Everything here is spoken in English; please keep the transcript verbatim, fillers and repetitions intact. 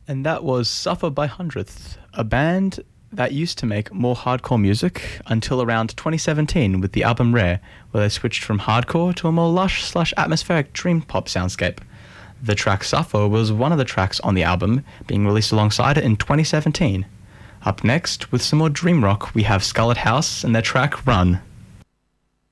And that was Suffer by Hundredth, a band that used to make more hardcore music until around twenty seventeen with the album Rare, where they switched from hardcore to a more lush slash atmospheric dream pop soundscape. The track Suffer was one of the tracks on the album, being released alongside it in twenty seventeen. Up next, with some more dream rock, we have Scarlet House and their track Run.